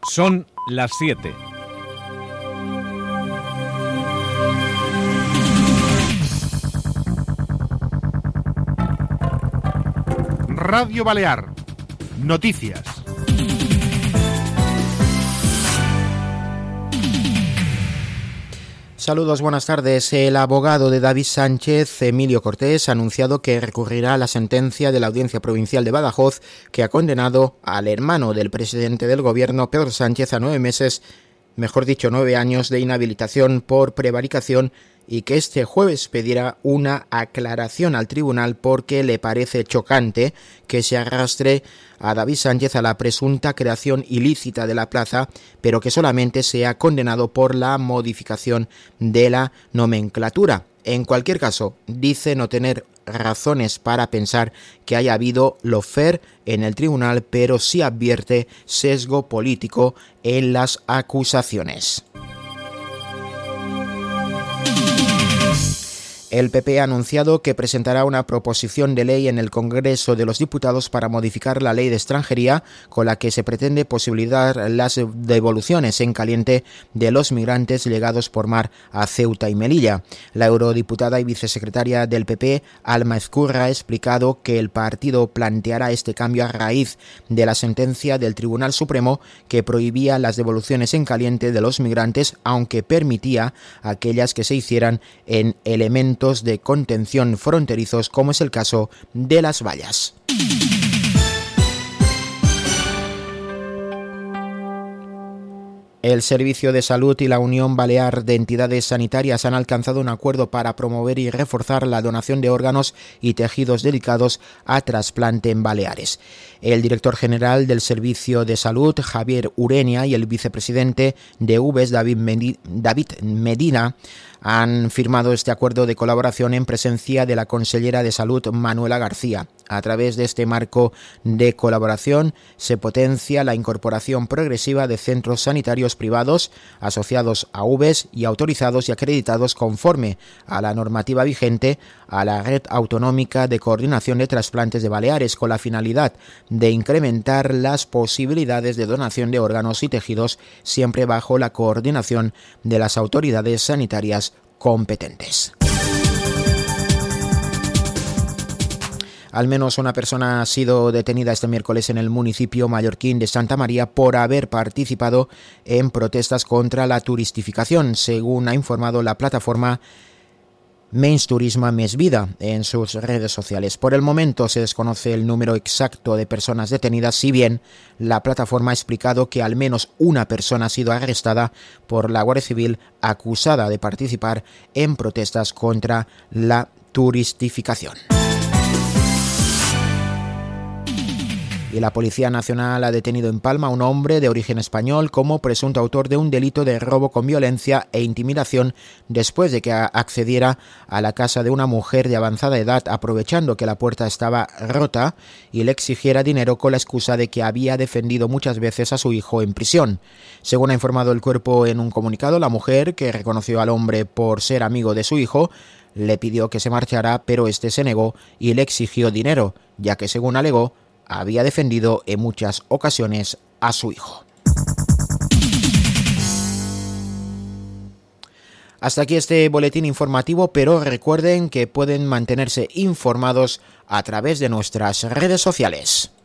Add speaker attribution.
Speaker 1: Son las 7.
Speaker 2: Radio Balear. Noticias.
Speaker 3: Saludos, buenas tardes. El abogado de David Sánchez, Emilio Cortés, ha anunciado que recurrirá a la sentencia de la Audiencia Provincial de Badajoz que ha condenado al hermano del presidente del Gobierno, Pedro Sánchez, a 9 meses, mejor dicho 9 años de inhabilitación por prevaricación, y que este jueves pedirá una aclaración al tribunal porque le parece chocante que se arrastre a David Sánchez a la presunta creación ilícita de la plaza, pero que solamente sea condenado por la modificación de la nomenclatura. En cualquier caso, dice no tener razones para pensar que haya habido lawfare en el tribunal, pero sí advierte sesgo político en las acusaciones. El PP ha anunciado que presentará una proposición de ley en el Congreso de los Diputados para modificar la ley de extranjería con la que se pretende posibilitar las devoluciones en caliente de los migrantes llegados por mar a Ceuta y Melilla. La eurodiputada y vicesecretaria del PP, Alma Ezcurra, ha explicado que el partido planteará este cambio a raíz de la sentencia del Tribunal Supremo que prohibía las devoluciones en caliente de los migrantes, aunque permitía aquellas que se hicieran en elementos de contención fronterizos, como es el caso de las vallas. El Servicio de Salud y la Unión Balear de Entidades Sanitarias han alcanzado un acuerdo para promover y reforzar la donación de órganos y tejidos dedicados a trasplante en Baleares. El director general del Servicio de Salud, Javier Urenia, y el vicepresidente de UBES, David Medina, han firmado este acuerdo de colaboración en presencia de la consellera de Salud, Manuela García. A través de este marco de colaboración se potencia la incorporación progresiva de centros sanitarios privados asociados a UBES y autorizados y acreditados conforme a la normativa vigente a la Red Autonómica de Coordinación de Trasplantes de Baleares, con la finalidad de incrementar las posibilidades de donación de órganos y tejidos, siempre bajo la coordinación de las autoridades sanitarias competentes. Al menos una persona ha sido detenida este miércoles en el municipio mallorquín de Santa María por haber participado en protestas contra la turistificación, según ha informado la plataforma Menys Turisme Més Vida en sus redes sociales. Por el momento se desconoce el número exacto de personas detenidas, si bien la plataforma ha explicado que al menos una persona ha sido arrestada por la Guardia Civil acusada de participar en protestas contra la turistificación. Y la Policía Nacional ha detenido en Palma a un hombre de origen español como presunto autor de un delito de robo con violencia e intimidación después de que accediera a la casa de una mujer de avanzada edad aprovechando que la puerta estaba rota y le exigiera dinero con la excusa de que había defendido muchas veces a su hijo en prisión. Según ha informado el cuerpo en un comunicado, la mujer, que reconoció al hombre por ser amigo de su hijo, le pidió que se marchara, pero este se negó y le exigió dinero, ya que, según alegó, había defendido en muchas ocasiones a su hijo. Hasta aquí este boletín informativo, pero recuerden que pueden mantenerse informados a través de nuestras redes sociales.